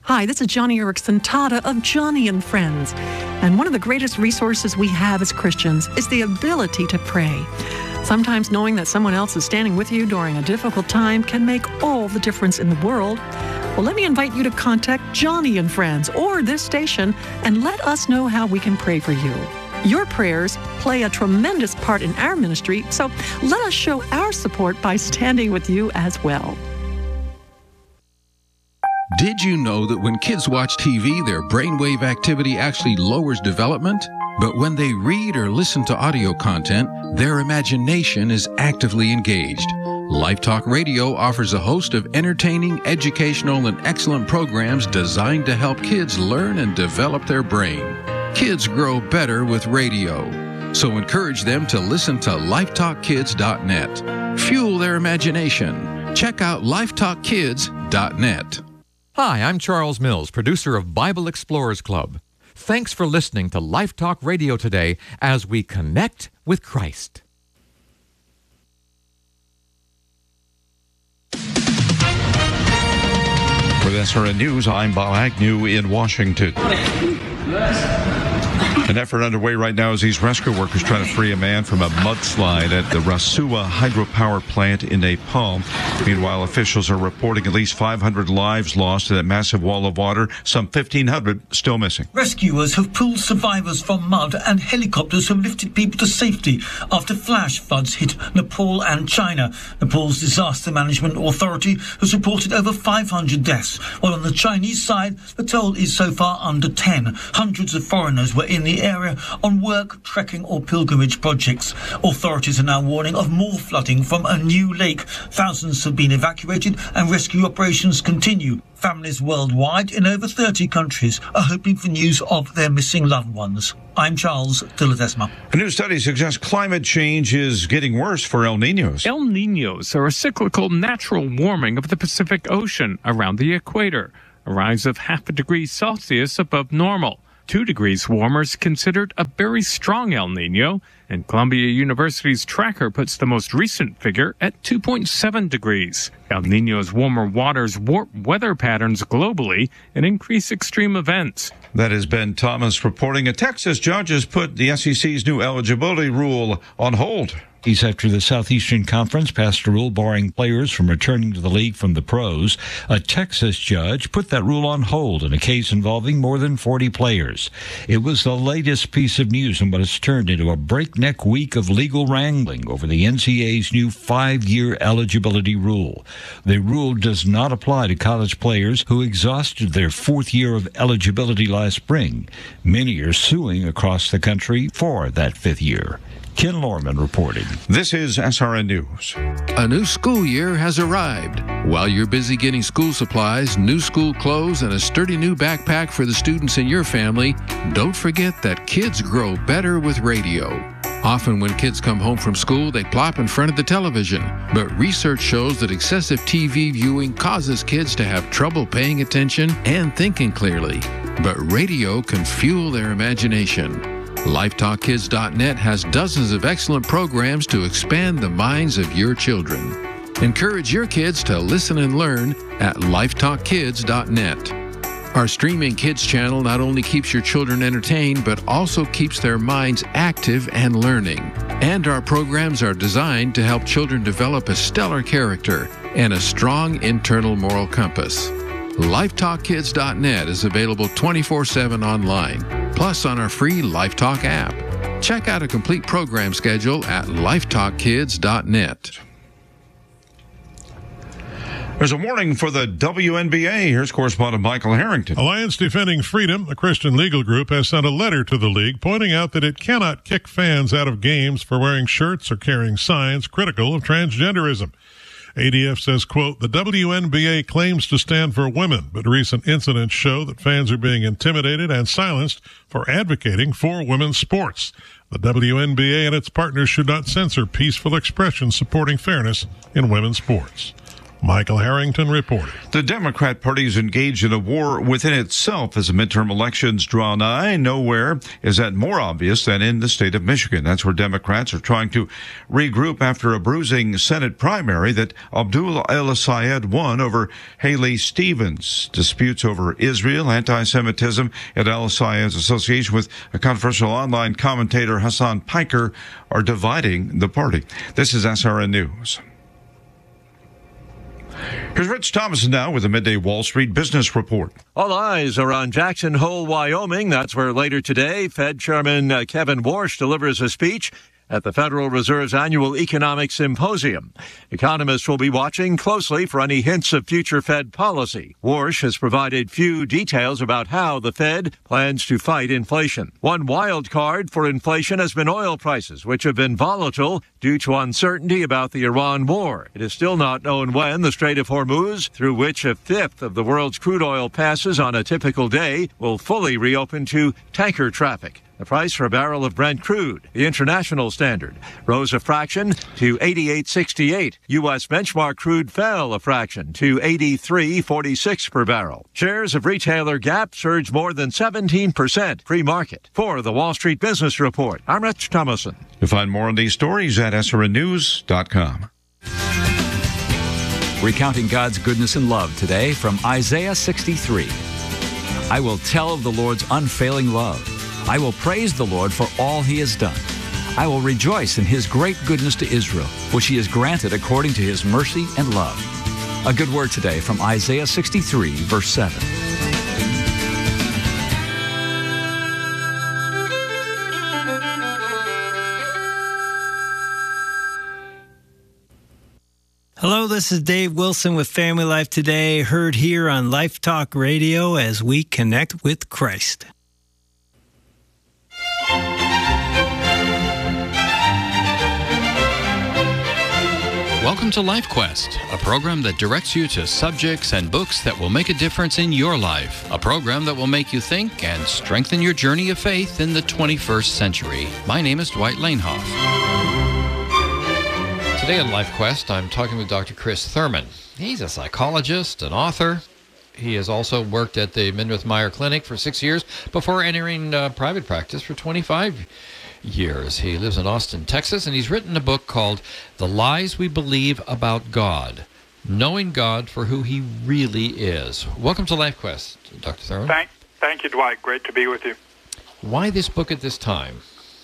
Hi, this is Johnny Erickson Tada of Johnny and Friends. And one of the greatest resources we have as Christians is the ability to pray. Sometimes knowing that someone else is standing with you during a difficult time can make all the difference in the world. Well, let me invite you to contact Johnny and Friends or this station and let us know how we can pray for you. Your prayers play a tremendous part in our ministry, so let us show our support by standing with you as well. Did you know that when kids watch TV, their brainwave activity actually lowers development? But when they read or listen to audio content, their imagination is actively engaged. LifeTalk Radio offers a host of entertaining, educational, and excellent programs designed to help kids learn and develop their brain. Kids grow better with radio. So encourage them to listen to lifetalkkids.net. Fuel their imagination. Check out lifetalkkids.net. Hi, I'm Charles Mills, producer of Bible Explorers Club. Thanks for listening to LifeTalk Radio today as we connect with Christ. With SRN News, I'm Bob Agnew in Washington. An effort underway right now as these rescue workers try to free a man from a mudslide at the Rasua hydropower plant in Nepal. Meanwhile, officials are reporting at least 500 lives lost in that massive wall of water, some 1,500 still missing. Rescuers have pulled survivors from mud and helicopters have lifted people to safety after flash floods hit Nepal and China. Nepal's Disaster Management Authority has reported over 500 deaths, while on the Chinese side, the toll is so far under 10. Hundreds of foreigners were in the area on work, trekking or pilgrimage projects. Authorities are now warning of more flooding from a new lake. Thousands have been evacuated and rescue operations continue. Families worldwide in over 30 countries are hoping for news of their missing loved ones. I'm Charles de Ledesma. A new study suggests climate change is getting worse for El Niños. El Niños are a cyclical natural warming of the Pacific Ocean around the equator, a rise of 0.5 degree Celsius above normal. 2 degrees warmer is considered a very strong El Niño, and Columbia University's tracker puts the most recent figure at 2.7 degrees. El Niño's warmer waters warp weather patterns globally and increase extreme events. That is Ben Thomas reporting. A Texas judge has put the SEC's new eligibility rule on hold. After the Southeastern Conference passed a rule barring players from returning to the league from the pros, a Texas judge put that rule on hold in a case involving more than 40 players. It was the latest piece of news in what has turned into a breakneck week of legal wrangling over the NCAA's new 5-year eligibility rule. The rule does not apply to college players who exhausted their 4th year of eligibility last spring. Many are suing across the country for that 5th year. Ken Lorman reporting. This is SRN News. A new school year has arrived. While you're busy getting school supplies, new school clothes, and a sturdy new backpack for the students in your family, don't forget that kids grow better with radio. Often when kids come home from school, they plop in front of the television. But research shows that excessive TV viewing causes kids to have trouble paying attention and thinking clearly. But radio can fuel their imagination. LifeTalkKids.net has dozens of excellent programs to expand the minds of your children. Encourage your kids to listen and learn at LifeTalkKids.net. Our streaming kids channel not only keeps your children entertained, but also keeps their minds active and learning. And our programs are designed to help children develop a stellar character and a strong internal moral compass. LifeTalkKids.net is available 24/7 online, plus on our free LifeTalk app. Check out a complete program schedule at LifeTalkKids.net. There's a warning for the WNBA. Here's correspondent Michael Harrington. Alliance Defending Freedom, a Christian legal group, has sent a letter to the league pointing out that it cannot kick fans out of games for wearing shirts or carrying signs critical of transgenderism. ADF says, quote, the WNBA claims to stand for women, but recent incidents show that fans are being intimidated and silenced for advocating for women's sports. The WNBA and its partners should not censor peaceful expression supporting fairness in women's sports. Michael Harrington reported. The Democrat Party is engaged in a war within itself as the midterm elections draw nigh. Nowhere is that more obvious than in the state of Michigan. That's where Democrats are trying to regroup after a bruising Senate primary that Abdul El-Sayed won over Haley Stevens. Disputes over Israel, anti-Semitism, and El-Sayed's association with a controversial online commentator Hassan Piker are dividing the party. This is SRN News. Here's Rich Thomas now with a midday Wall Street business report. All eyes are on Jackson Hole, Wyoming. That's where later today, Fed Chairman Kevin Warsh delivers a speech at the Federal Reserve's annual economic symposium. Economists will be watching closely for any hints of future Fed policy. Warsh has provided few details about how the Fed plans to fight inflation. One wild card for inflation has been oil prices, which have been volatile due to uncertainty about the Iran war. It is still not known when the Strait of Hormuz, through which a fifth of the world's crude oil passes on a typical day, will fully reopen to tanker traffic. The price for a barrel of Brent crude, the international standard, rose a fraction to $88.68. U.S. benchmark crude fell a fraction to $83.46 per barrel. Shares of retailer Gap surged more than 17% pre-market. For the Wall Street Business Report, I'm Rich Thomason. You'll find more on these stories at srnnews.com. Recounting God's goodness and love today from Isaiah 63. I will tell of the Lord's unfailing love. I will praise the Lord for all he has done. I will rejoice in his great goodness to Israel, which he has granted according to his mercy and love. A good word today from Isaiah 63, verse 7. Hello, this is Dave Wilson with Family Life Today, heard here on Life Talk Radio as we connect with Christ. Welcome to Life Quest, a program that directs you to subjects and books that will make a difference in your life. A program that will make you think and strengthen your journey of faith in the 21st century. My name is Dwight Lanehoff. Today on Life Quest, I'm talking with Dr. Chris Thurman. He's a psychologist, an author. He has also worked at the Minirth-Meier Clinic for 6 years before entering private practice for 25 years. He lives in Austin, Texas, and he's written a book called The Lies We Believe About God, Knowing God for Who He Really Is. Welcome to Life Quest, Dr. Thurman. Thank you, Dwight. Great to be with you. Why this book at this time?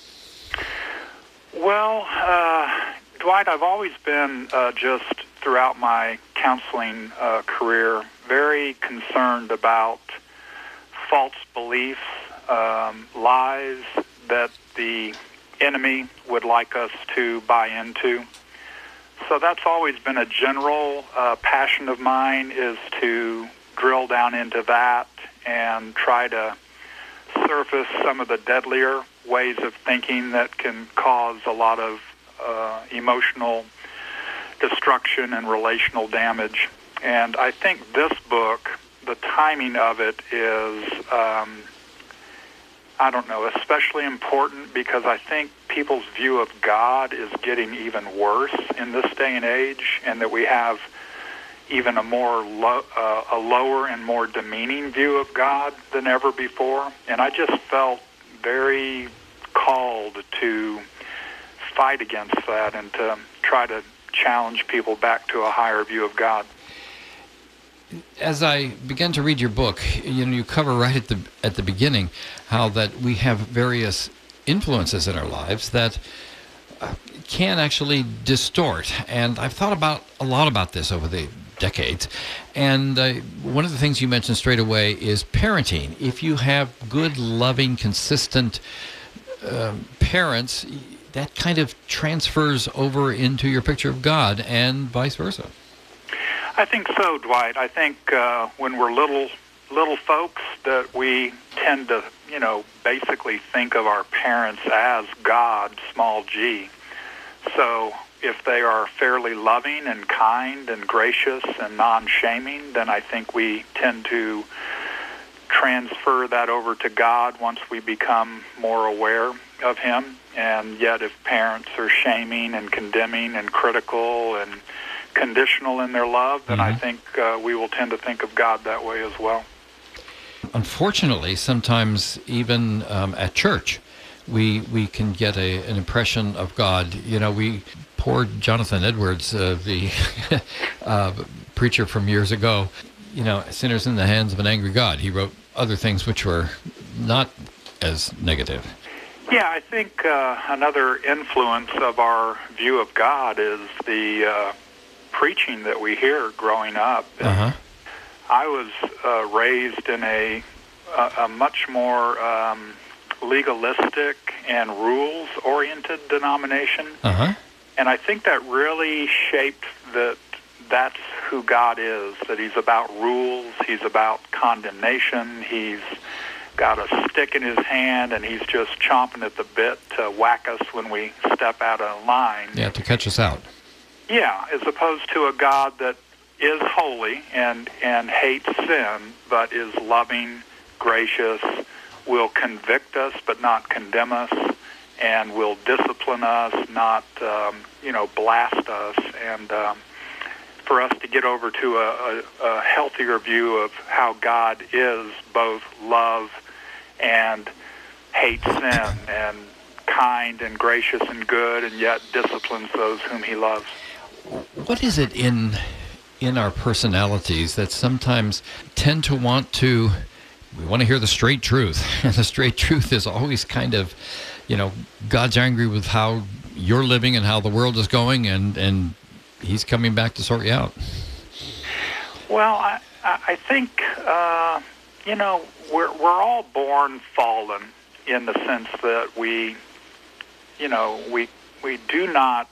Well, Dwight, I've always been, just throughout my counseling career, very concerned about false beliefs, lies that the enemy would like us to buy into. So that's always been a general passion of mine, is to drill down into that and try to surface some of the deadlier ways of thinking that can cause a lot of emotional destruction and relational damage. And I think this book, the timing of it is, especially important because I think people's view of God is getting even worse in this day and age, and that we have even a lower and more demeaning view of God than ever before. And I just felt very called to fight against that and to try to challenge people back to a higher view of God. As I began to read your book, you cover right at the beginning how that we have various influences in our lives that can actually distort. And I've thought a lot about this over the decades. And one of the things you mentioned straight away is parenting. If you have good, loving, consistent parents, that kind of transfers over into your picture of God and vice versa. I think so, Dwight. I think when we're little folks that we tend to, basically think of our parents as God, small g. So if they are fairly loving and kind and gracious and non-shaming, then I think we tend to transfer that over to God once we become more aware of Him. And yet if parents are shaming and condemning and critical and conditional in their love, then I think we will tend to think of God that way as well. Unfortunately, sometimes even at church, we can get an impression of God. Poor Jonathan Edwards, the preacher from years ago, sinners in the hands of an angry God. He wrote other things which were not as negative. Yeah, I think another influence of our view of God is the preaching that we hear growing up. I was raised in a much more legalistic and rules-oriented denomination. And I think that really shaped that's who God is, that he's about rules, he's about condemnation, he's got a stick in his hand, and he's just chomping at the bit to whack us when we step out of line. Yeah, to catch us out. Yeah, as opposed to a God that is holy and hates sin, but is loving, gracious, will convict us but not condemn us, and will discipline us, not blast us. And for us to get over to a healthier view of how God is both love and hates sin, and kind and gracious and good, and yet disciplines those whom he loves. What is it in our personalities that sometimes tend to we want to hear the straight truth, and the straight truth is always kind of, God's angry with how you're living and how the world is going, and he's coming back to sort you out? Well, I think, we're all born fallen in the sense that we do not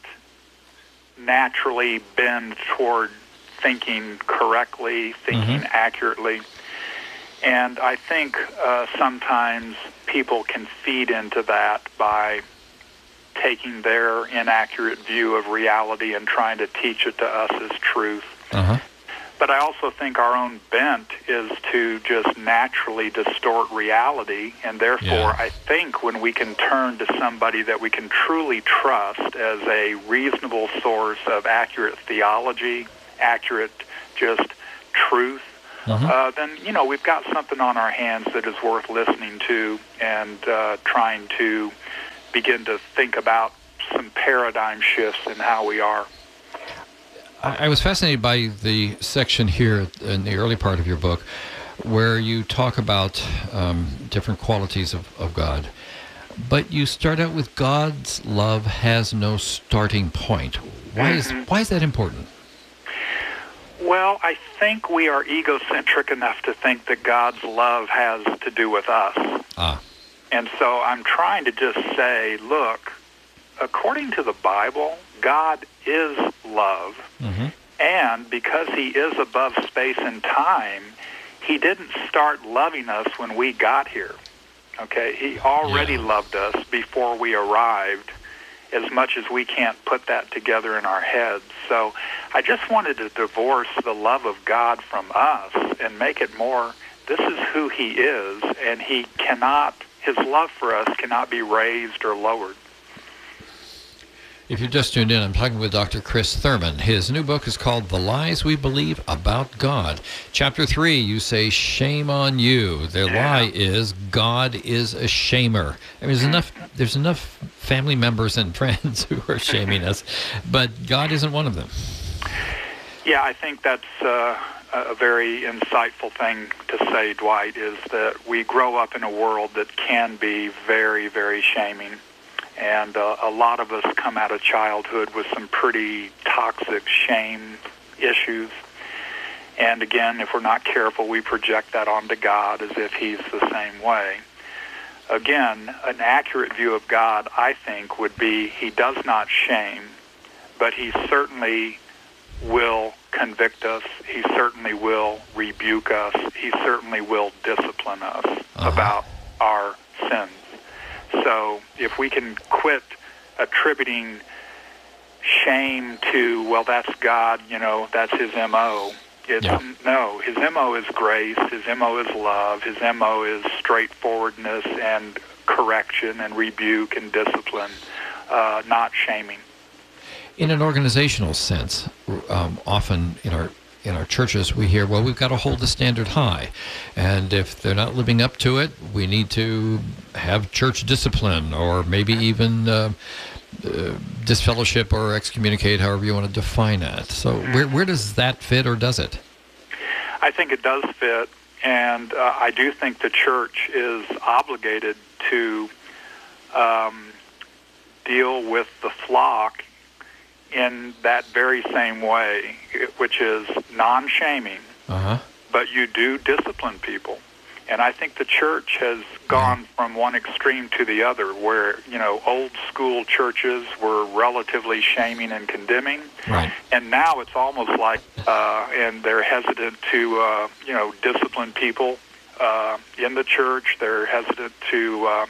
naturally bend toward thinking correctly, thinking accurately. And I think sometimes people can feed into that by taking their inaccurate view of reality and trying to teach it to us as truth. But I also think our own bent is to just naturally distort reality, and therefore I think when we can turn to somebody that we can truly trust as a reasonable source of accurate theology, accurate just truth, then, we've got something on our hands that is worth listening to and trying to begin to think about some paradigm shifts in how we are. I was fascinated by the section here in the early part of your book where you talk about different qualities of God. But you start out with God's love has no starting point. Why is that important? Well, I think we are egocentric enough to think that God's love has to do with us. And so I'm trying to just say, look, according to the Bible, God is love. And because he is above space and time, he didn't start loving us when we got here. Okay? He already loved us before we arrived, as much as we can't put that together in our heads. So I just wanted to divorce the love of God from us and make it more, this is who he is, and his love for us cannot be raised or lowered. If you just tuned in, I'm talking with Dr. Chris Thurman. His new book is called The Lies We Believe About God. Chapter 3, you say, shame on you. The lie is God is a shamer. I mean, there's enough family members and friends who are shaming us, but God isn't one of them. Yeah, I think that's a very insightful thing to say, Dwight, is that we grow up in a world that can be very, very shaming. And a lot of us come out of childhood with some pretty toxic shame issues. And again, if we're not careful, we project that onto God as if he's the same way. Again, an accurate view of God, I think, would be he does not shame, but he certainly will convict us. He certainly will rebuke us. He certainly will discipline us about our sins. So if we can quit attributing shame to, well, that's God, that's his M.O. No, his M.O. is grace, his M.O. is love, his M.O. is straightforwardness and correction and rebuke and discipline, not shaming. In an organizational sense, often in our churches we hear, well, we've got to hold the standard high, and if they're not living up to it, we need to have church discipline, or maybe even disfellowship or excommunicate, however you want to define it. So where does that fit, or does it? I think it does fit, and I do think the church is obligated to deal with the flock in that very same way, which is non-shaming, but you do discipline people. And I think the church has gone from one extreme to the other, where, old school churches were relatively shaming and condemning. Right. And now it's almost like, and they're hesitant to, discipline people in the church. They're hesitant to,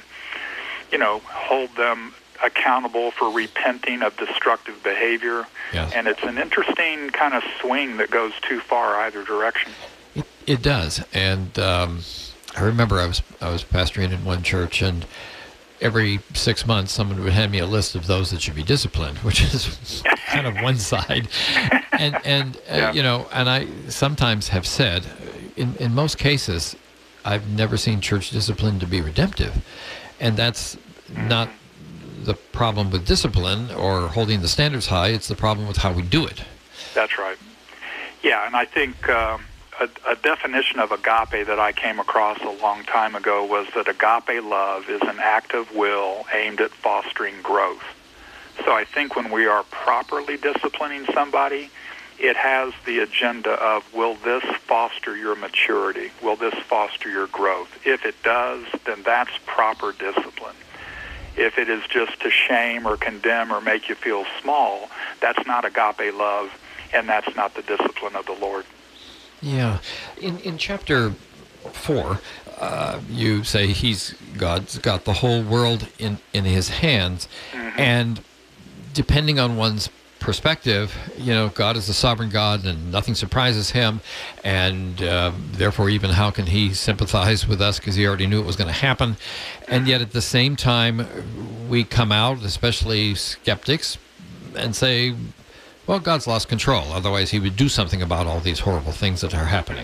hold them accountable for repenting of destructive behavior. Yes. And it's an interesting kind of swing that goes too far either direction. It does. And I remember I was pastoring in one church, and every 6 months someone would hand me a list of those that should be disciplined, which is kind of one side. And I sometimes have said, in most cases, I've never seen church discipline to be redemptive. And that's not the problem with discipline or holding the standards high. It's the problem with how we do it. That's right. Yeah, and I think a definition of agape that I came across a long time ago was that agape love is an act of will aimed at fostering growth. So I think when we are properly disciplining somebody, it has the agenda of, will this foster your maturity? Will this foster your growth? If it does, then that's proper discipline. If it is just to shame or condemn or make you feel small, that's not agape love, and that's not the discipline of the Lord. Yeah. In chapter 4, you say God's got the whole world in his hands, and depending on one's perspective, God is the sovereign God and nothing surprises him, and therefore even how can he sympathize with us because he already knew it was going to happen. And yet at the same time we come out, especially skeptics, and say, well, God's lost control, otherwise he would do something about all these horrible things that are happening.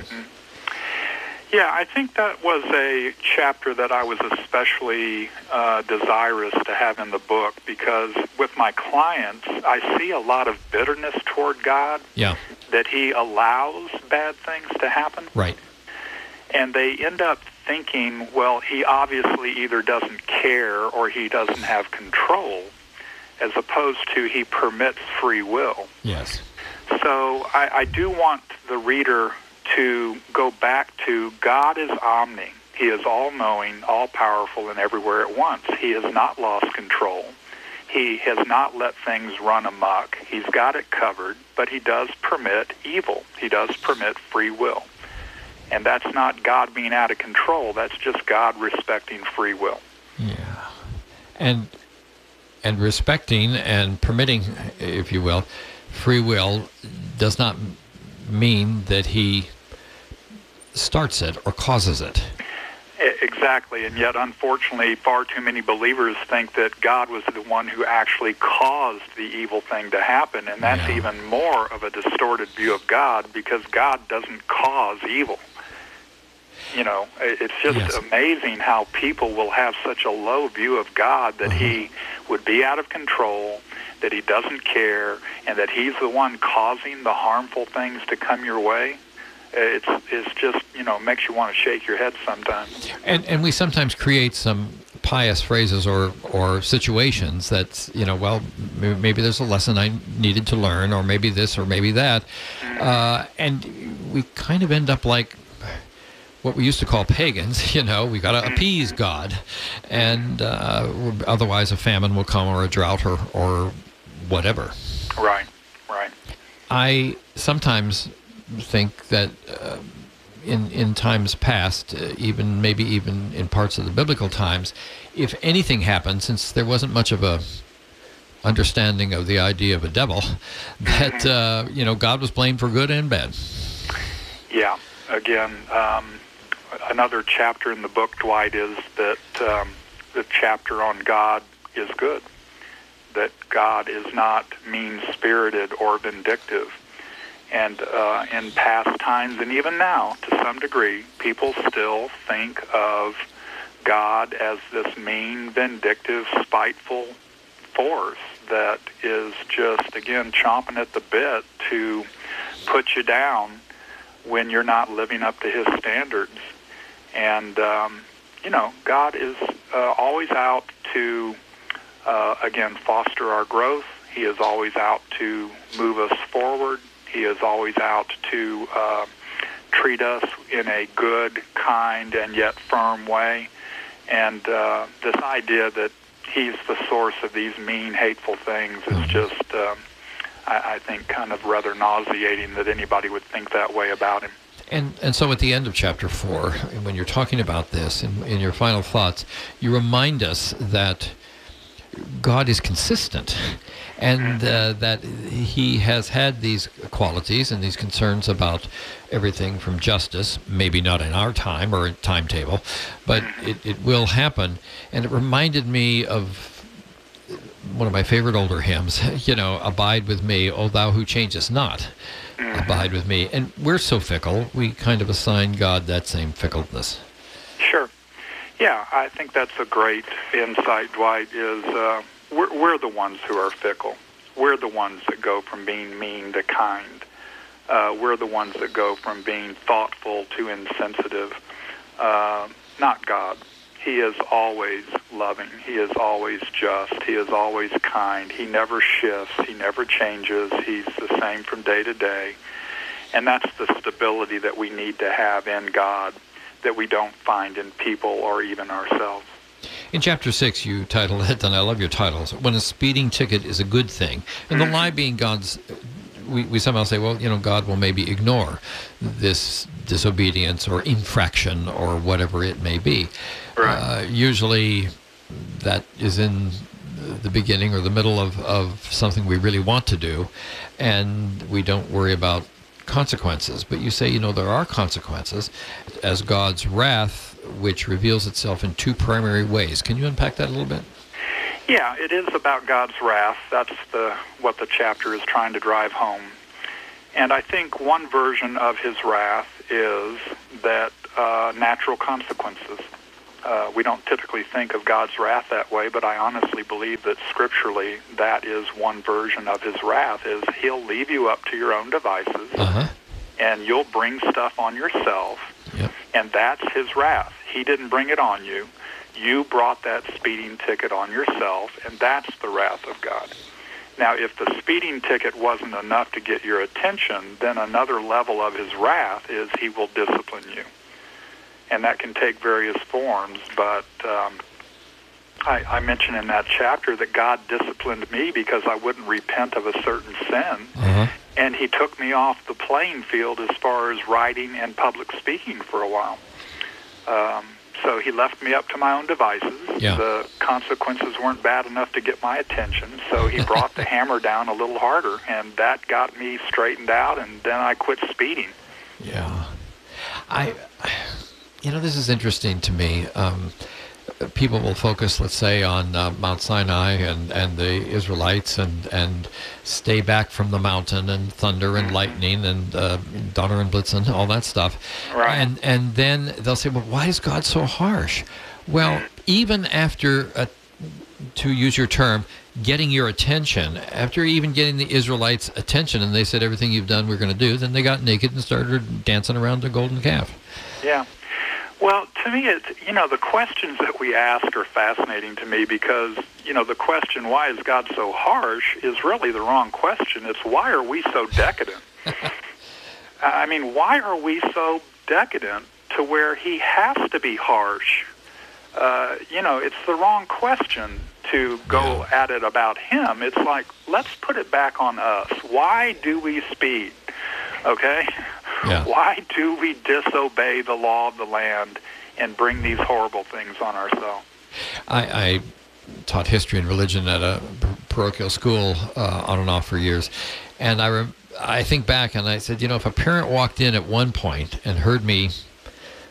Yeah, I think that was a chapter that I was especially desirous to have in the book, because with my clients, I see a lot of bitterness toward God, that he allows bad things to happen. Right. And they end up thinking, well, he obviously either doesn't care or he doesn't have control, as opposed to he permits free will. Yes. So I do want the reader to go back to God is omni. He is all-knowing, all-powerful, and everywhere at once. He has not lost control. He has not let things run amok. He's got it covered, but he does permit evil. He does permit free will. And that's not God being out of control. That's just God respecting free will. Yeah. And respecting and permitting, if you will, free will does not mean that he starts it or causes it. Exactly, and yet unfortunately far too many believers think that God was the one who actually caused the evil thing to happen, and that's even more of a distorted view of God, because God doesn't cause evil. It's just amazing how people will have such a low view of God, that he would be out of control, that he doesn't care, and that he's the one causing the harmful things to come your way. It's just, makes you want to shake your head sometimes. And we sometimes create some pious phrases or situations that's, well, maybe there's a lesson I needed to learn, or maybe this or maybe that. And we kind of end up like what we used to call pagans. We got to appease God, and otherwise a famine will come, or a drought, or whatever. Right. I sometimes think that in times past, maybe even in parts of the biblical times, if anything happened, since there wasn't much of a understanding of the idea of a devil, that God was blamed for good and bad. Yeah. Again, another chapter in the book, Dwight, is that the chapter on God is good. that God is not mean-spirited or vindictive. And in past times, and even now, to some degree, people still think of God as this mean, vindictive, spiteful force that is just, again, chomping at the bit to put you down when you're not living up to his standards. And, God is always out to, again, foster our growth. He is always out to move us forward. He is always out to treat us in a good, kind, and yet firm way. And this idea that he's the source of these mean, hateful things is just, I think, kind of rather nauseating that anybody would think that way about him. And so at the end of chapter 4, when you're talking about this, in your final thoughts, you remind us that God is consistent, and that he has had these qualities and these concerns about everything from justice, maybe not in our time or timetable, but it will happen. And it reminded me of one of my favorite older hymns, Abide with me, O thou who changest not, abide with me. And we're so fickle, we kind of assign God that same fickleness. Sure. Yeah, I think that's a great insight, Dwight, is we're the ones who are fickle. We're the ones that go from being mean to kind. We're the ones that go from being thoughtful to insensitive. Not God. He is always loving. He is always just. He is always kind. He never shifts. He never changes. He's the same from day to day. And that's the stability that we need to have in God that we don't find in people or even ourselves. In chapter 6, you titled it, and I love your titles, When a Speeding Ticket is a Good Thing. And the lie being God's, we somehow say, well, God will maybe ignore this disobedience or infraction or whatever it may be. Right. Usually that is in the beginning or the middle of something we really want to do, and we don't worry about consequences. But you say, there are consequences as God's wrath, which reveals itself in two primary ways. Can you unpack that a little bit? Yeah, it is about God's wrath. That's what the chapter is trying to drive home. And I think one version of his wrath is that natural consequences. We don't typically think of God's wrath that way, but I honestly believe that scripturally that is one version of his wrath, is he'll leave you up to your own devices, and you'll bring stuff on yourself, and that's his wrath. He didn't bring it on you. You brought that speeding ticket on yourself, and that's the wrath of God. Now, if the speeding ticket wasn't enough to get your attention, then another level of his wrath is he will discipline you. And that can take various forms, but I mentioned in that chapter that God disciplined me because I wouldn't repent of a certain sin, and he took me off the playing field as far as writing and public speaking for a while. So he left me up to my own devices. Yeah. The consequences weren't bad enough to get my attention, so he brought the hammer down a little harder, and that got me straightened out, and then I quit speeding. Yeah. This is interesting to me. People will focus, let's say, on Mount Sinai and the Israelites and stay back from the mountain and thunder and lightning and Donner and Blitzen, all that stuff. Right. And then they'll say, well, why is God so harsh? Well, even after, to use your term, getting your attention, after even getting the Israelites' attention and they said everything you've done we're going to do, then they got naked and started dancing around the golden calf. Yeah. Well, to me, the questions that we ask are fascinating to me because, the question, why is God so harsh, is really the wrong question. It's why are we so decadent? I mean, why are we so decadent to where he has to be harsh? It's the wrong question to go at it about him. It's like, let's put it back on us. Why do we speed? Okay? Yeah. Why do we disobey the law of the land and bring these horrible things on ourselves? I taught history and religion at a parochial school on and off for years, and I think back and I said, if a parent walked in at one point and heard me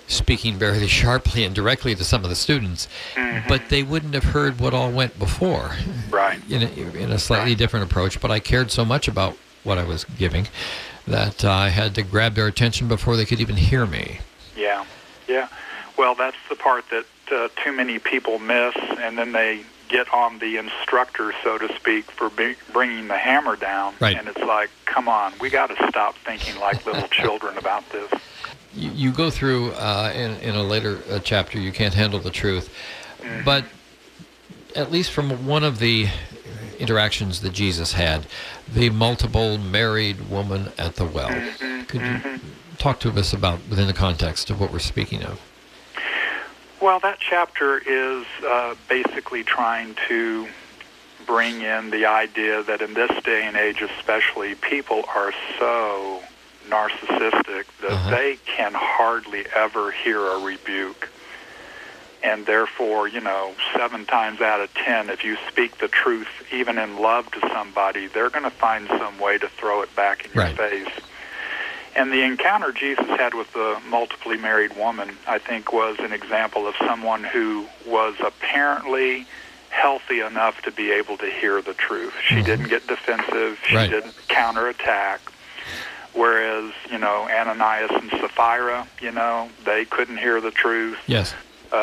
speaking very sharply and directly to some of the students, but they wouldn't have heard what all went before. Right. In a slightly different approach, but I cared so much about what I was giving that I had to grab their attention before they could even hear me. Yeah. Well, that's the part that too many people miss, and then they get on the instructor, so to speak, for bringing the hammer down. Right. And it's like, come on, we got to stop thinking like little children about this. You go through in a later chapter, You Can't Handle the Truth, but at least from one of the interactions that Jesus had, the multiple married woman at the well. Could you talk to us about within the context of what we're speaking of? Well, that chapter is basically trying to bring in the idea that in this day and age especially, people are so narcissistic that they can hardly ever hear a rebuke. And therefore, 7 times out of 10, if you speak the truth, even in love to somebody, they're going to find some way to throw it back in your face. And the encounter Jesus had with the multiply married woman, I think, was an example of someone who was apparently healthy enough to be able to hear the truth. She didn't get defensive. She didn't counterattack. Whereas, Ananias and Sapphira, they couldn't hear the truth. Yes.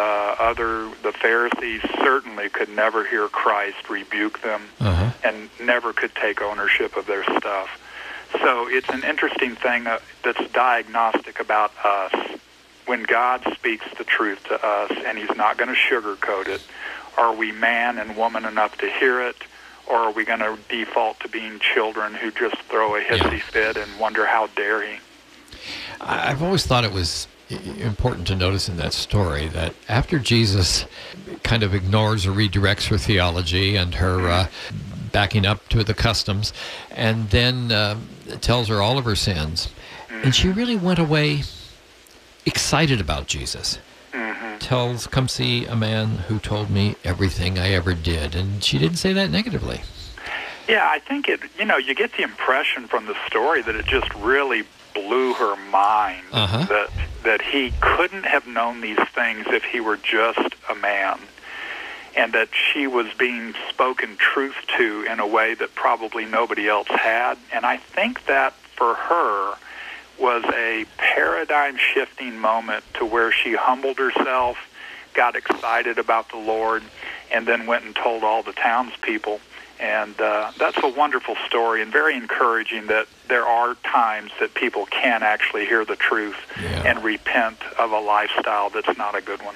The Pharisees certainly could never hear Christ rebuke them and never could take ownership of their stuff. So it's an interesting thing that's diagnostic about us. When God speaks the truth to us and he's not going to sugarcoat it, are we man and woman enough to hear it, or are we going to default to being children who just throw a hissy fit and wonder how dare he? I've always thought it was important to notice in that story that after Jesus kind of ignores or redirects her theology and her backing up to the customs, and then tells her all of her sins, and she really went away excited about Jesus. Tells, come see a man who told me everything I ever did, and she didn't say that negatively. Yeah, I think you get the impression from the story that it just really blew her mind that he couldn't have known these things if he were just a man, and that she was being spoken truth to in a way that probably nobody else had. And I think that for her was a paradigm-shifting moment to where she humbled herself, got excited about the Lord, and then went and told all the townspeople. And that's a wonderful story and very encouraging that there are times that people can actually hear the truth and repent of a lifestyle that's not a good one.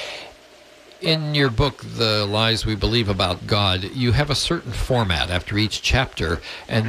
In your book, The Lies We Believe About God, you have a certain format after each chapter, and